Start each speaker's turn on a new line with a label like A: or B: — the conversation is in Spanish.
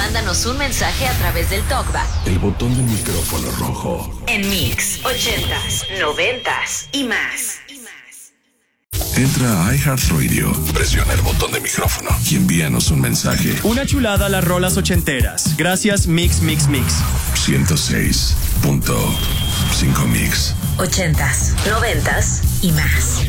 A: mándanos un mensaje a través del TalkBack.
B: El botón del micrófono rojo.
A: En Mix 80s, 90s y más.
B: Entra a iHeartRadio, presiona el botón de micrófono y envíanos un mensaje.
C: Una chulada a las rolas ochenteras. Gracias, Mix.
B: 106.5 Mix.
A: 80s, 90s y más.